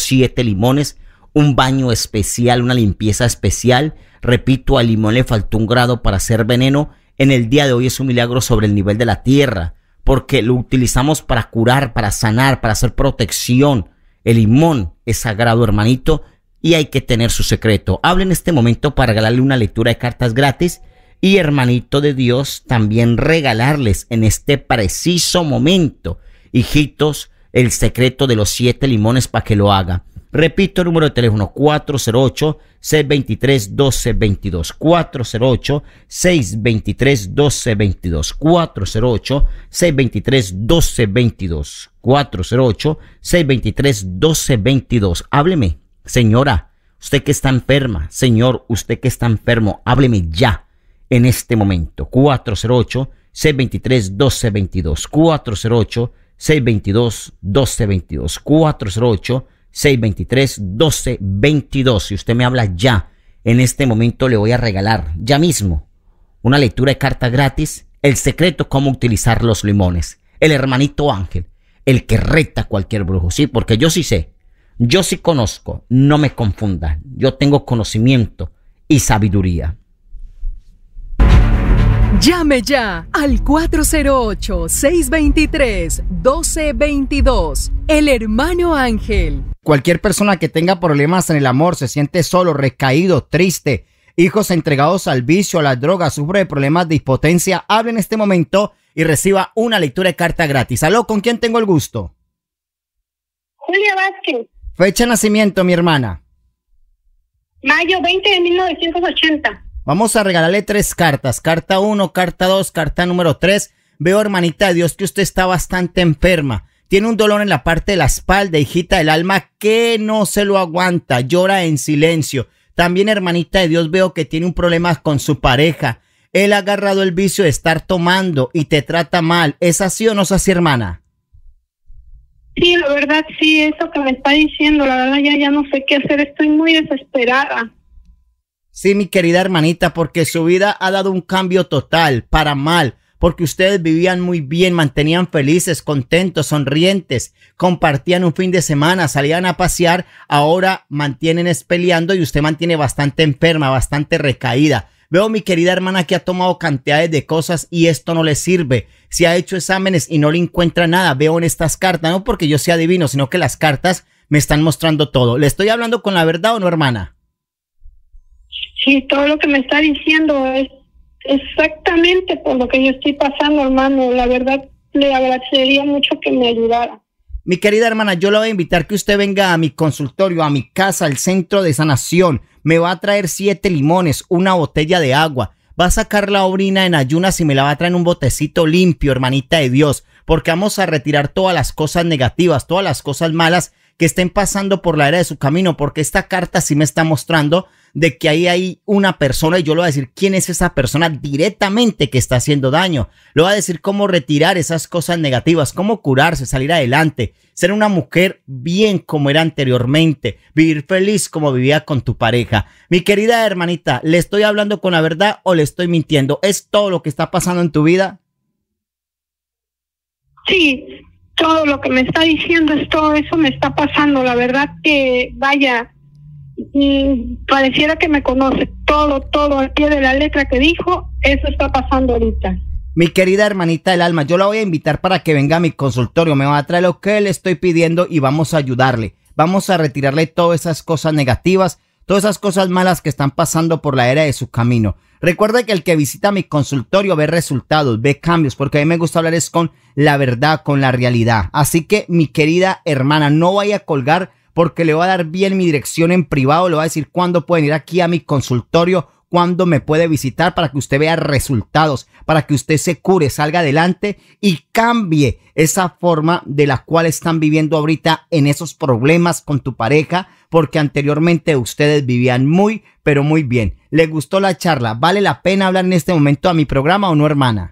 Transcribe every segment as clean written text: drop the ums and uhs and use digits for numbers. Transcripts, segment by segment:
7 limones, un baño especial, una limpieza especial. Repito, al limón le faltó un grado para ser veneno. En el día de hoy es un milagro sobre el nivel de la tierra, porque lo utilizamos para curar, para sanar, para hacer protección. El limón es sagrado, hermanito, y hay que tener su secreto. Hable en este momento para regalarle una lectura de cartas gratis y, hermanito de Dios, también regalarles en este preciso momento, hijitos, el secreto de los 7 limones para que lo haga. Repito el número de teléfono: 408-623-1222, 408-623-1222, 408-623-1222, 408-623-1222. Hábleme, señora, usted que está enferma, señor, usted que está enfermo, hábleme ya en este momento. 408-623-1222, 408-622-1222, 408-623-1222. Si usted me habla ya, en este momento le voy a regalar, ya mismo, una lectura de carta gratis, el secreto cómo utilizar los limones. El hermanito Ángel, el que reta a cualquier brujo, sí, porque yo sí sé, yo sí conozco, no me confundan, yo tengo conocimiento y sabiduría. Llame ya al 408-623-1222. El hermano Ángel. Cualquier persona que tenga problemas en el amor, se siente solo, recaído, triste, hijos entregados al vicio, a las drogas, sufre de problemas de impotencia, hable en este momento y reciba una lectura de carta gratis. ¿Aló? ¿Con quién tengo el gusto? Julia Vázquez. Fecha de nacimiento, mi hermana. Mayo 20 de 1980. Vamos a regalarle 3 cartas. Carta 1, carta 2, carta número 3. Veo, hermanita de Dios, que usted está bastante enferma. Tiene un dolor en la parte de la espalda, hijita del alma, que no se lo aguanta. Llora en silencio. También, hermanita de Dios, veo que tiene un problema con su pareja. Él ha agarrado el vicio de estar tomando y te trata mal. ¿Es así o no es así, hermana? Sí, la verdad, sí, eso que me está diciendo, la verdad ya no sé qué hacer. Estoy muy desesperada. Sí, mi querida hermanita, porque su vida ha dado un cambio total, para mal, porque ustedes vivían muy bien, mantenían felices, contentos, sonrientes, compartían un fin de semana, salían a pasear, ahora mantienen peleando y usted mantiene bastante enferma, bastante recaída. Veo, mi querida hermana, que ha tomado cantidades de cosas y esto no le sirve. Si ha hecho exámenes y no le encuentra nada, veo en estas cartas, no porque yo sea adivino, sino que las cartas me están mostrando todo. ¿Le estoy hablando con la verdad o no, hermana? Sí, todo lo que me está diciendo es exactamente por lo que yo estoy pasando, hermano. La verdad, le agradecería mucho que me ayudara. Mi querida hermana, yo la voy a invitar que usted venga a mi consultorio, a mi casa, al centro de sanación. Me va a traer 7 limones, una botella de agua. Va a sacar la orina en ayunas y me la va a traer en un botecito limpio, hermanita de Dios. Porque vamos a retirar todas las cosas negativas, todas las cosas malas que estén pasando por la era de su camino. Porque esta carta sí me está mostrando de que ahí hay una persona y yo le voy a decir quién es esa persona directamente que está haciendo daño. Le voy a decir cómo retirar esas cosas negativas, cómo curarse, salir adelante, ser una mujer bien como era anteriormente, vivir feliz como vivía con tu pareja. Mi querida hermanita, ¿le estoy hablando con la verdad o le estoy mintiendo? ¿Es todo lo que está pasando en tu vida? Sí, todo lo que me está diciendo es todo eso me está pasando. La verdad que, vaya, pareciera que me conoce todo al pie de la letra que dijo. Eso está pasando ahorita. Mi querida hermanita del alma, yo la voy a invitar para que venga a mi consultorio, me va a traer lo que le estoy pidiendo y vamos a ayudarle, vamos a retirarle todas esas cosas negativas, todas esas cosas malas que están pasando por la era de su camino. Recuerda que el que visita mi consultorio ve resultados, ve cambios, porque a mí me gusta hablar es con la verdad, con la realidad. Así que, mi querida hermana, no vaya a colgar, porque le voy a dar bien mi dirección en privado, le voy a decir cuándo pueden ir aquí a mi consultorio, cuándo me puede visitar para que usted vea resultados, para que usted se cure, salga adelante y cambie esa forma de la cual están viviendo ahorita en esos problemas con tu pareja, porque anteriormente ustedes vivían muy, pero muy bien. ¿Le gustó la charla? ¿Vale la pena hablar en este momento a mi programa o no, hermana?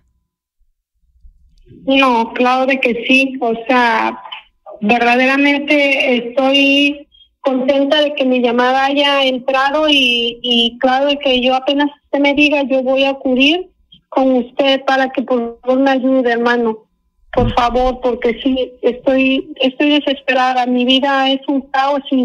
No, claro de que sí, o sea, verdaderamente estoy contenta de que mi llamada haya entrado y claro de que yo apenas usted me diga, yo voy a acudir con usted para que por favor me ayude, hermano. Por favor, porque sí, estoy desesperada. Mi vida es un caos y